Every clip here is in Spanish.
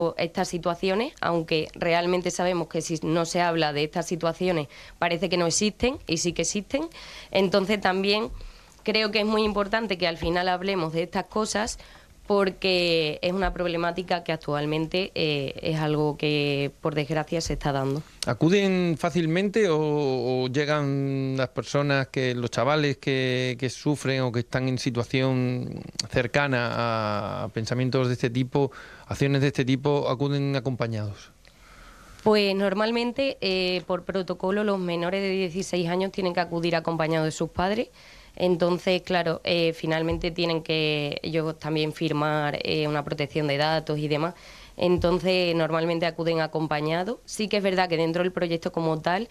estas situaciones, aunque realmente sabemos que si no se habla de estas situaciones parece que no existen, y sí que existen. Entonces también creo que es muy importante que al final hablemos de estas cosas, porque es una problemática que actualmente es algo que, por desgracia, se está dando. ¿Acuden fácilmente o llegan las personas, los chavales que sufren o que están en situación cercana a pensamientos de este tipo, acciones de este tipo, acuden acompañados? Pues normalmente, por protocolo, los menores de 16 años tienen que acudir acompañados de sus padres. Entonces, claro, finalmente tienen que ellos también firmar una protección de datos y demás. Entonces, normalmente acuden acompañados. Sí que es verdad que dentro del proyecto como tal,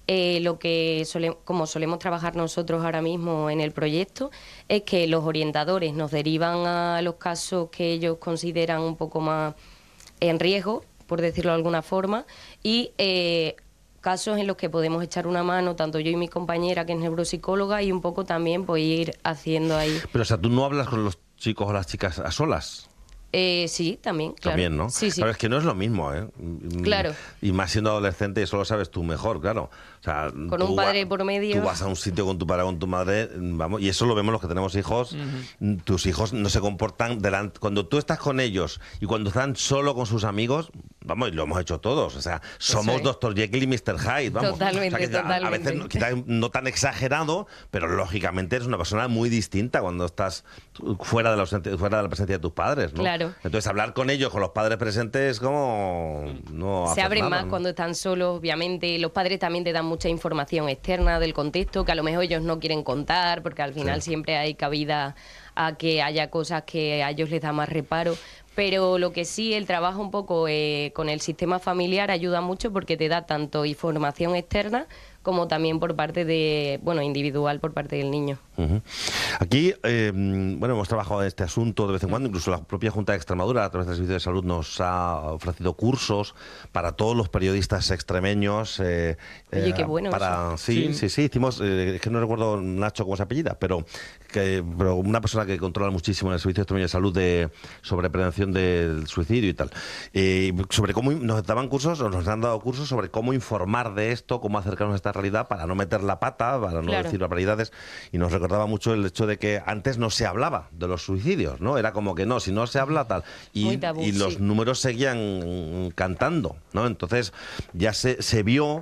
como solemos trabajar nosotros ahora mismo en el proyecto, es que los orientadores nos derivan a los casos que ellos consideran un poco más en riesgo, por decirlo de alguna forma, y casos en los que podemos echar una mano, tanto yo y mi compañera, que es neuropsicóloga, y un poco también pues ir haciendo ahí. Pero, o sea, ¿tú no hablas con los chicos o las chicas a solas? Sí, también, claro. También, ¿no? Sí, sí. Claro, es que no es lo mismo, ¿eh? Claro. Y más siendo adolescente, eso lo sabes tú mejor, claro. O sea, con un padre por medio. Tú vas a un sitio con tu padre o con tu madre, vamos, y eso lo vemos los que tenemos hijos. Tus hijos no se comportan cuando tú estás con ellos y cuando están solo con sus amigos, vamos, y lo hemos hecho todos. O sea, somos Dr. Jekyll y Mr. Hyde, vamos. Totalmente, o sea, que totalmente. A veces quizás no tan exagerado, pero lógicamente eres una persona muy distinta cuando estás fuera de la presencia de tus padres, ¿no? Claro. Entonces, hablar con ellos, con los padres presentes, como no se abren nada, más, ¿no? cuando están solos, obviamente. Los padres también te dan mucha información externa del contexto que a lo mejor ellos no quieren contar, porque al final siempre hay cabida a que haya cosas que a ellos les da más reparo. Pero lo que sí, el trabajo un poco con el sistema familiar ayuda mucho, porque te da tanto información externa como también por parte individual por parte del niño. Aquí, hemos trabajado en este asunto de vez en cuando, incluso la propia Junta de Extremadura, a través del Servicio de Salud, nos ha ofrecido cursos para todos los periodistas extremeños. Oye, qué bueno eso. Sí, hicimos, es que no recuerdo Nacho cómo se apellida, pero una persona que controla muchísimo en el Servicio Extremeño de Salud sobre prevención del suicidio y tal. Sobre cómo nos daban cursos, o nos han dado cursos sobre cómo informar de esto, cómo acercarnos a esta realidad para no meter la pata, para no decir barbaridades, y nos recordaba mucho el hecho de que antes no se hablaba de los suicidios, ¿no? Era como que no, si no se habla tal, y los números seguían cantando, ¿no? Entonces ya se vio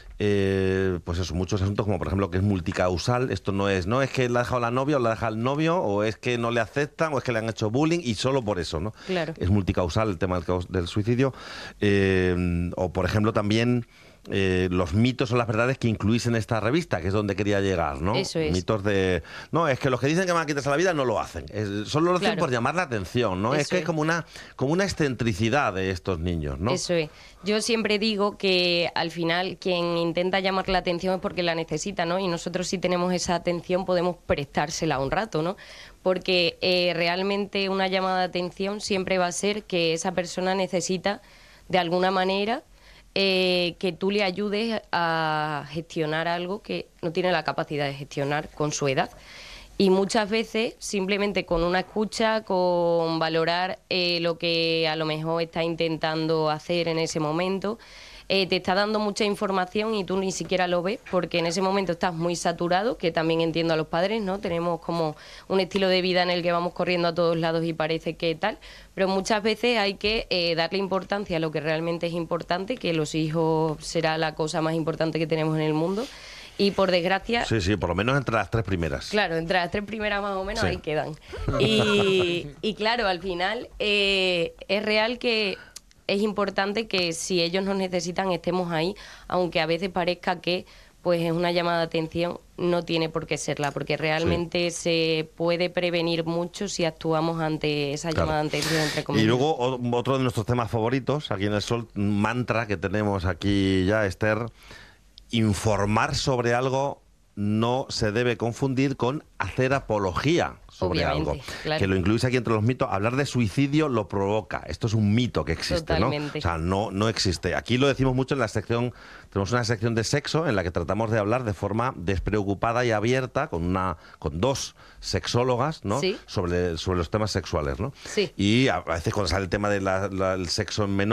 muchos asuntos, como por ejemplo que es multicausal. Esto no es que le ha dejado la novia o le ha dejado el novio, o es que no le aceptan, o es que le han hecho bullying y solo por eso, ¿no? Claro. Es multicausal el tema del suicidio. O por ejemplo también los mitos o las verdades que incluís en esta revista, que es donde quería llegar, ¿no? Eso es. Mitos de... No, es que los que dicen que van a quitarse la vida no lo hacen. Solo lo hacen por llamar la atención, ¿no? Eso es que es como una excentricidad de estos niños, ¿no? Eso es. Yo siempre digo que al final quien intenta llamar la atención es porque la necesita, ¿no? Y nosotros, si tenemos esa atención, podemos prestársela un rato, ¿no? Porque realmente una llamada de atención siempre va a ser que esa persona necesita, de alguna manera, que tú le ayudes a gestionar algo que no tiene la capacidad de gestionar con su edad. Y muchas veces, simplemente con una escucha, con valorar lo que a lo mejor está intentando hacer en ese momento, te está dando mucha información y tú ni siquiera lo ves, porque en ese momento estás muy saturado, que también entiendo a los padres, ¿no? Tenemos como un estilo de vida en el que vamos corriendo a todos lados y parece que tal, pero muchas veces hay que darle importancia a lo que realmente es importante, que los hijos será la cosa más importante que tenemos en el mundo. Y por desgracia... Sí, por lo menos entre las 3 primeras. Claro, entre las 3 primeras más o menos ahí quedan. Y claro, al final es real que es importante que si ellos nos necesitan estemos ahí, aunque a veces parezca que pues es una llamada de atención, no tiene por qué serla, porque realmente se puede prevenir mucho si actuamos ante esa llamada de atención, entre comillas. Y luego otro de nuestros temas favoritos, aquí en El Sol, un mantra que tenemos aquí ya, Esther: informar sobre algo no se debe confundir con hacer apología sobre Obviamente, algo. claro. Que lo incluís aquí entre los mitos. Hablar de suicidio lo provoca. Esto es un mito que existe, Totalmente. ¿no? O sea, no existe. Aquí lo decimos mucho en la sección, tenemos una sección de sexo en la que tratamos de hablar de forma despreocupada y abierta con dos sexólogas, ¿no? Sí. Sobre los temas sexuales, ¿no? Sí. Y a veces cuando sale el tema del sexo en menores,